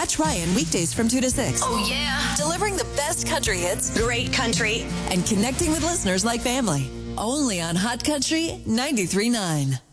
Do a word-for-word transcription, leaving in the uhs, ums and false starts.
Catch Ryan weekdays from two to six. Oh, yeah. Delivering the best country hits. Great country. And connecting with listeners like family. Only on Hot Country ninety-three point nine.